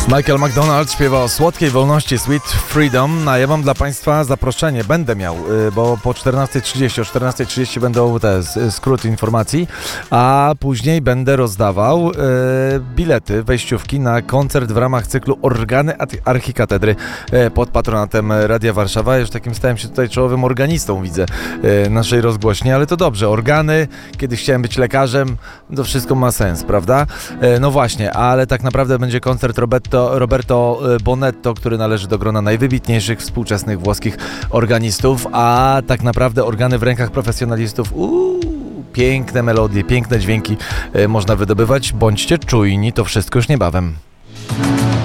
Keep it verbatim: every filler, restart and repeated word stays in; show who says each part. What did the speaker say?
Speaker 1: Michael McDonald śpiewa o słodkiej wolności, Sweet Freedom, a ja mam dla Państwa zaproszenie, będę miał, bo po czternasta trzydzieści, o czternasta trzydzieści będą te skróty informacji, a później będę rozdawał e, bilety, wejściówki na koncert w ramach cyklu Organy Archikatedry e, pod patronatem Radia Warszawa. Już takim stałem się tutaj czołowym organistą, widzę, e, naszej rozgłośni, ale to dobrze, organy, kiedyś chciałem być lekarzem, to wszystko ma sens, prawda? E, no właśnie, ale tak naprawdę będzie koncert Roberto Roberto Bonetto, który należy do grona najwybitniejszych współczesnych włoskich organistów, a tak naprawdę organy w rękach profesjonalistów, uuu, piękne melodie, piękne dźwięki e, można wydobywać. Bądźcie czujni, to wszystko już niebawem.